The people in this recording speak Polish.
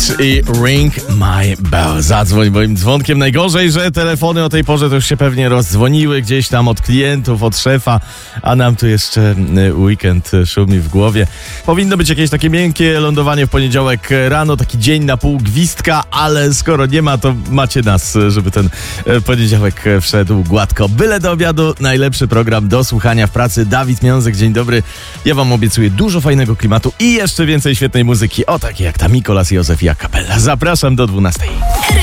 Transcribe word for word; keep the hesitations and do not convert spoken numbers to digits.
Beach i Ring My Bell. Zadzwoń moim dzwonkiem. Najgorzej, że telefony o tej porze to już się pewnie rozdzwoniły gdzieś tam od klientów, od szefa, a nam tu jeszcze weekend szumi w głowie. Powinno być jakieś takie miękkie lądowanie w poniedziałek rano, taki dzień na pół gwizdka, ale skoro nie ma, to macie nas, żeby ten poniedziałek wszedł gładko. Byle do obiadu, najlepszy program do słuchania w pracy. Dawid Miązek, dzień dobry. Ja wam obiecuję dużo fajnego klimatu i jeszcze więcej świetnej muzyki, o takie jak ta Mikolas, Józef i a cappella. Zapraszam do dwunastej.